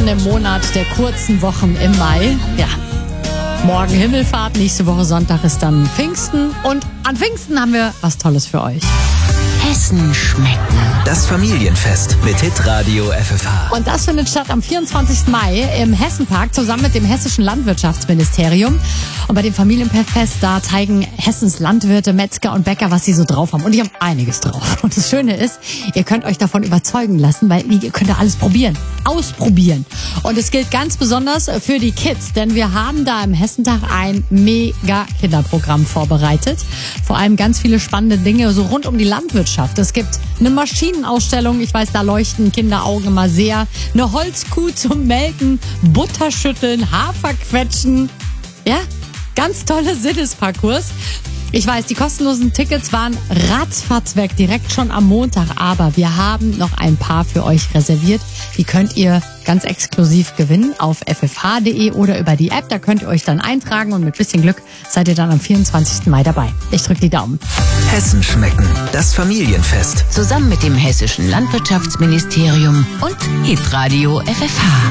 mitten im Monat der kurzen Wochen im Mai. Ja, morgen Himmelfahrt, nächste Woche Sonntag ist dann Pfingsten. Und an Pfingsten haben wir was Tolles für euch. Hessen schmecken. Das Familienfest mit Hitradio FFH. Und das findet statt am 24. Mai im Hessenpark zusammen mit dem Hessischen Landwirtschaftsministerium. Und bei dem Familienfest, da zeigen Hessens Landwirte, Metzger und Bäcker, was sie so drauf haben. Und die haben einiges drauf. Und das Schöne ist, ihr könnt euch davon überzeugen lassen, weil ihr könnt da alles probieren. Ausprobieren. Und es gilt ganz besonders für die Kids, denn wir haben da im Hessentag ein mega Kinderprogramm vorbereitet. Vor allem ganz viele spannende Dinge so rund um die Landwirtschaft. Es gibt eine Maschinenausstellung, ich weiß, da leuchten Kinderaugen immer sehr. Eine Holzkuh zum Melken, Butterschütteln, Haferquetschen. Ja, ganz tolle Sinnesparcours. Ich weiß, die kostenlosen Tickets waren ratzfatz weg, direkt schon am Montag. Aber wir haben noch ein paar für euch reserviert. Die könnt ihr ganz exklusiv gewinnen auf ffh.de oder über die App. Da könnt ihr euch dann eintragen und mit bisschen Glück seid ihr dann am 24. Mai dabei. Ich drücke die Daumen. Hessen schmecken. Das Familienfest. Zusammen mit dem Hessischen Landwirtschaftsministerium und Hitradio FFH.